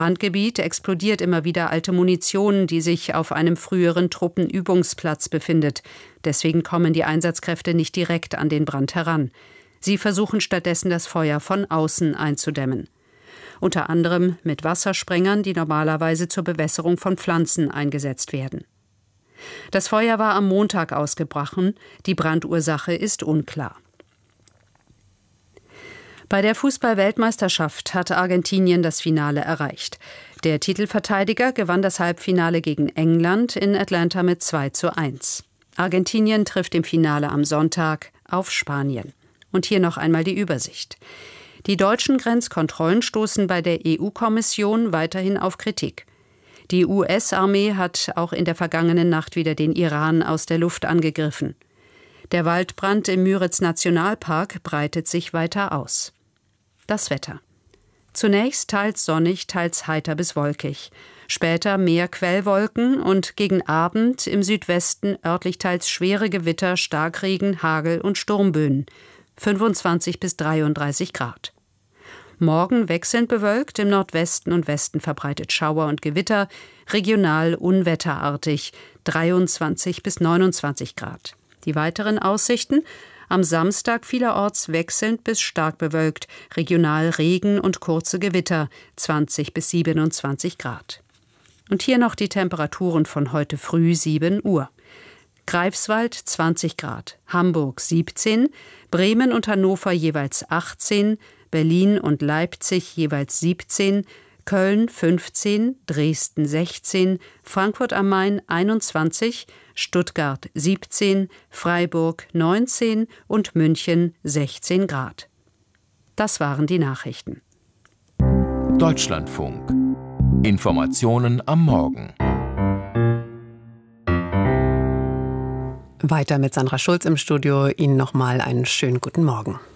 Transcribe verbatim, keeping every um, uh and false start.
Brandgebiet explodiert immer wieder alte Munition, die sich auf einem früheren Truppenübungsplatz befindet. Deswegen kommen die Einsatzkräfte nicht direkt an den Brand heran. Sie versuchen stattdessen, das Feuer von außen einzudämmen. Unter anderem mit Wassersprengern, die normalerweise zur Bewässerung von Pflanzen eingesetzt werden. Das Feuer war am Montag ausgebrochen. Die Brandursache ist unklar. Bei der Fußball-Weltmeisterschaft hat Argentinien das Finale erreicht. Der Titelverteidiger gewann das Halbfinale gegen England in Atlanta mit zwei zu eins. Argentinien trifft im Finale am Sonntag auf Spanien. Und hier noch einmal die Übersicht. Die deutschen Grenzkontrollen stoßen bei der E U-Kommission weiterhin auf Kritik. Die U S-Armee hat auch in der vergangenen Nacht wieder den Iran aus der Luft angegriffen. Der Waldbrand im Müritz-Nationalpark breitet sich weiter aus. Das Wetter. Zunächst teils sonnig, teils heiter bis wolkig. Später mehr Quellwolken und gegen Abend im Südwesten örtlich teils schwere Gewitter, Starkregen, Hagel und Sturmböen. fünfundzwanzig bis dreiunddreißig Grad. Morgen wechselnd bewölkt, im Nordwesten und Westen verbreitet Schauer und Gewitter, regional unwetterartig, dreiundzwanzig bis neunundzwanzig Grad. Die weiteren Aussichten: am Samstag vielerorts wechselnd bis stark bewölkt, regional Regen und kurze Gewitter, zwanzig bis siebenundzwanzig Grad. Und hier noch die Temperaturen von heute früh sieben Uhr. Greifswald zwanzig Grad, Hamburg siebzehn, Bremen und Hannover jeweils achtzehn, Berlin und Leipzig jeweils siebzehn, Köln fünfzehn, Dresden sechzehn, Frankfurt am Main einundzwanzig, Stuttgart siebzehn, Freiburg neunzehn und München sechzehn Grad. Das waren die Nachrichten. Deutschlandfunk. Informationen am Morgen. Weiter mit Sandra Schulz im Studio. Ihnen nochmal einen schönen guten Morgen.